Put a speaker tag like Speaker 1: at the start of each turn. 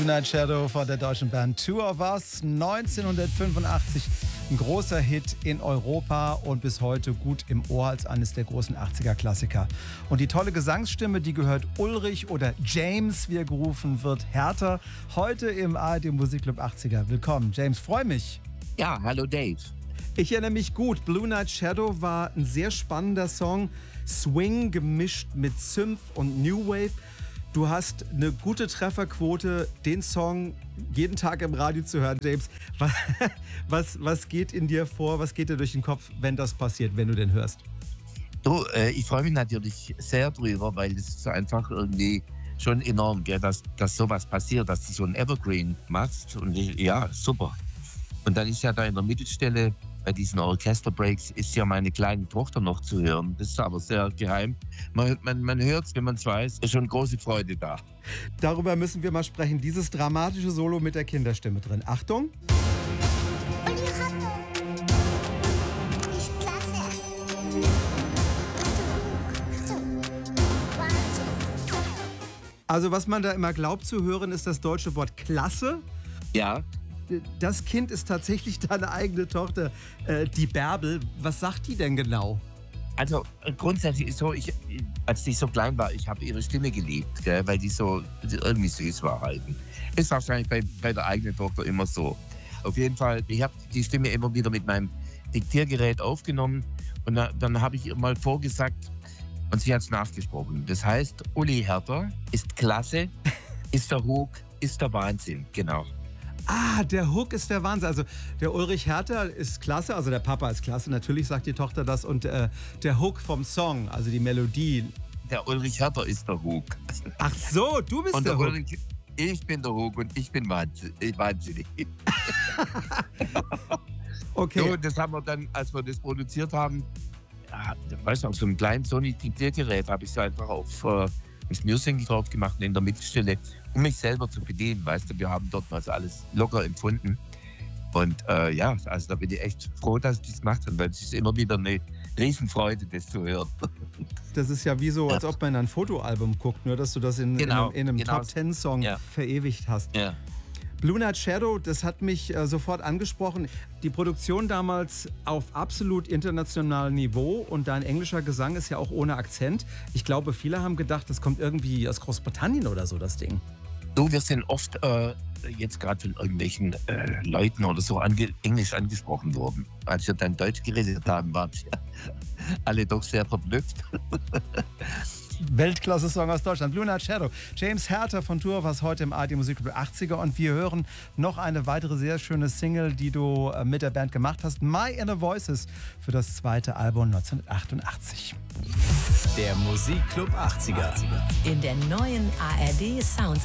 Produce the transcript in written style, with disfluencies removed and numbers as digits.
Speaker 1: Night Shadow von der deutschen Band Two of Us. 1985 ein großer Hit in Europa und bis heute gut im Ohr als eines der großen 80er-Klassiker. Und die tolle Gesangsstimme, die gehört Ulrich oder James, wie er gerufen wird, Herter. Heute im ARD Musikclub 80er. Willkommen, James, freue mich.
Speaker 2: Ja, hallo Dave.
Speaker 1: Ich erinnere mich gut, Blue Night Shadow war ein sehr spannender Song. Swing gemischt mit Synth und New Wave. Du hast eine gute Trefferquote, den Song jeden Tag im Radio zu hören, James. Was geht in dir vor, was geht dir durch den Kopf, wenn das passiert, wenn du den hörst?
Speaker 2: Du, ich freue mich natürlich sehr drüber, weil es ist einfach irgendwie schon enorm, gell, dass sowas passiert, dass du so ein Evergreen machst. Und ja, super. Und dann ist ja da in der Mittelstelle bei diesen Orchesterbreaks ist ja meine kleine Tochter noch zu hören. Das ist aber sehr geheim. Man hört es, wenn man es weiß. Ist schon große Freude da.
Speaker 1: Darüber müssen wir mal sprechen. Dieses dramatische Solo mit der Kinderstimme drin. Achtung. Also was man da immer glaubt zu hören, ist das deutsche Wort klasse.
Speaker 2: Ja.
Speaker 1: Das Kind ist tatsächlich deine eigene Tochter, die Bärbel. Was sagt die denn genau?
Speaker 2: Also grundsätzlich ist so, als ich so klein war, ich habe ihre Stimme geliebt, gell, weil die so irgendwie süß war halt. Ist wahrscheinlich bei der eigenen Tochter immer so. Auf jeden Fall, ich habe die Stimme immer wieder mit meinem Diktiergerät aufgenommen und dann habe ich ihr mal vorgesagt und sie hat es nachgesprochen. Das heißt, Uli Herter ist klasse, ist der Hook, ist der Wahnsinn, genau.
Speaker 1: Ah, der Hook ist der Wahnsinn. Also der Ulrich Herter ist klasse, also der Papa ist klasse, natürlich sagt die Tochter das. Und der Hook vom Song, also die Melodie.
Speaker 2: Der Ulrich Herter ist der Hook.
Speaker 1: Ach so, du bist der Hook.
Speaker 2: Ulrich, ich bin der Hook und ich bin wahnsinnig.
Speaker 1: Okay.
Speaker 2: So, das haben wir dann, als wir das produziert haben, ja, weißt du, auf so einem kleinen Sony-Diktiergerät habe ich es einfach auf das Music drauf gemacht in der Mittelstelle, um mich selber zu bedienen, weißt du, wir haben dort mal so alles locker empfunden und ja, also da bin ich echt froh, dass ich das gemacht habe, weil es ist immer wieder eine Riesenfreude, das zu hören.
Speaker 1: Das ist ja wie so, als ob man in ein Fotoalbum guckt, nur dass du das in einem Top-10-Song verewigt hast.
Speaker 2: Ja.
Speaker 1: Blue Night Shadow, das hat mich sofort angesprochen. Die Produktion damals auf absolut internationalem Niveau und dein englischer Gesang ist ja auch ohne Akzent. Ich glaube, viele haben gedacht, das kommt irgendwie aus Großbritannien oder so, das Ding.
Speaker 2: Du, wir sind oft jetzt gerade von irgendwelchen Leuten oder so Englisch angesprochen worden. Als wir dann Deutsch geredet haben, waren alle doch sehr verblüfft.
Speaker 1: Weltklasse-Song aus Deutschland, Blue Night Shadow. James Herter von Tour was heute im ARD Musikclub 80er und wir hören noch eine weitere sehr schöne Single, die du mit der Band gemacht hast, My Inner Voices, für das zweite Album 1988.
Speaker 3: Der Musikclub 80er.
Speaker 4: In der neuen ARD Sounds